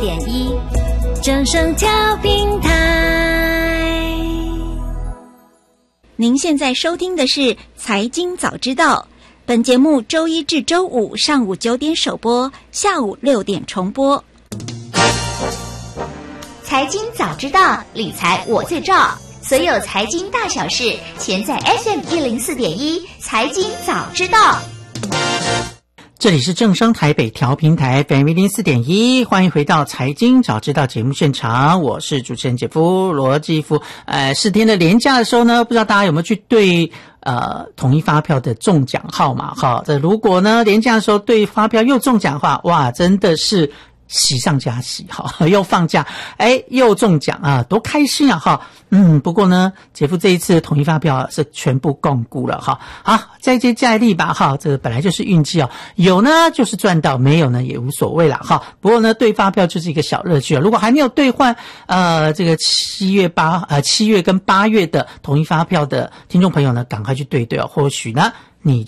104.1正声调频台。 您现在收听的是财经早知道，本节目周一至周五上午9点首播，下午6点重播。 财经早知道，理财我最照，所有财经大小事，全在 FM104.1财经早知道。 这里是正声台北调频台 FM104.1，欢迎回到财经早知道节目现场，我是主持人姐夫罗继夫。4天的连假的时候呢，不知道大家有没有去对统一发票的中奖号码哈？这如果呢连假的时候对发票又中奖的话，哇，真的是喜上加喜哈，又放假，又中奖啊，多开心啊哈！不过呢，姐夫这一次统一发票是全部共估了哈。好，再接再厉吧哈，这个本来就是运气哦，有呢就是赚到，没有呢也无所谓啦哈。不过呢，对发票就是一个小乐趣啊。如果还没有兑换这个7月跟8月的统一发票的听众朋友呢，赶快去兑哦，或许呢你